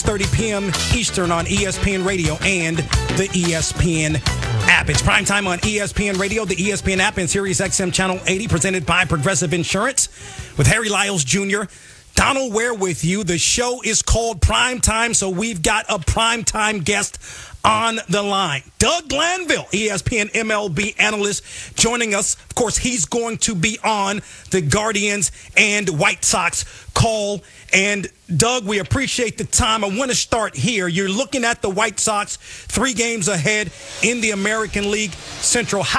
6:30 p.m. Eastern on ESPN Radio and the ESPN app. It's primetime on ESPN Radio, the ESPN app, and Sirius XM Channel 80, presented by Progressive Insurance with Harry Lyles Jr., Donald Ware with you. The show is called Primetime, so we've got a primetime guest on the line. Doug Glanville, ESPN MLB analyst, joining us. Of course, he's going to be on the Guardians and White Sox call. And Doug, we appreciate the time. I want to start here. You're looking at the White Sox 3 games ahead in the American League Central.